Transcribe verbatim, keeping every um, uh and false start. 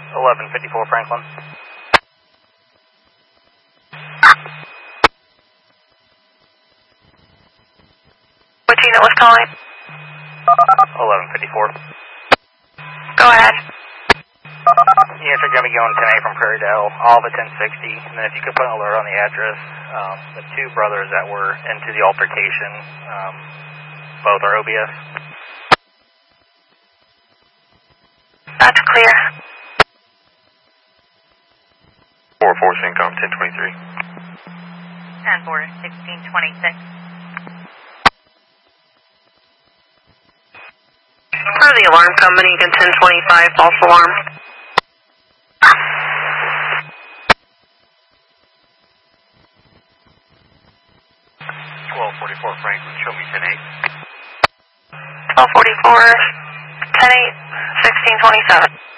eleven fifty-four Franklin. What unit was calling? eleven fifty-four. Go ahead. Units are going to be going ten A from Prairie Dale, all of a ten sixty, and then if you could put an alert on the address, um, the two brothers that were into the altercation, um, both are O B S. That's clear. four four Syncom, ten twenty-three. ten four, sixteen twenty-six. For the alarm company, in ten twenty-five, false alarm. twelve forty-four Franklin, show me ten eight. twelve forty-four, ten eight, sixteen twenty-seven.